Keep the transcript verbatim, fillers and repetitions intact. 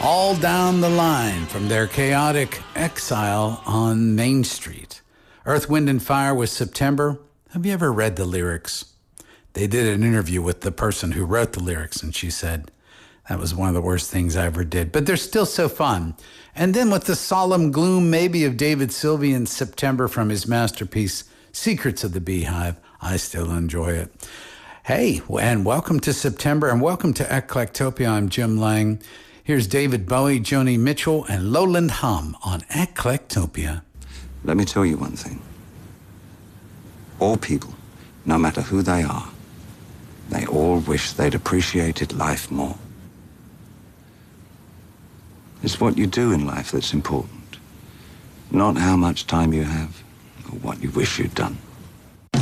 all down the line from their chaotic exile on Main Street. Earth, Wind and Fire was September. Have you ever read the lyrics? They did an interview with the person who wrote the lyrics, and she said, that was one of the worst things I ever did. But they're still so fun. And then with the solemn gloom maybe of David Sylvian's September from his masterpiece, Secrets of the Beehive, I still enjoy it. Hey, and welcome to September, and welcome to Eclectopia. I'm Jim Lang. Here's David Bowie, Joni Mitchell, and Lowland Hum on Eclectopia. Let me tell you one thing. All people, no matter who they are, they all wish they'd appreciated life more. It's what you do in life that's important, not how much time you have or what you wish you'd done.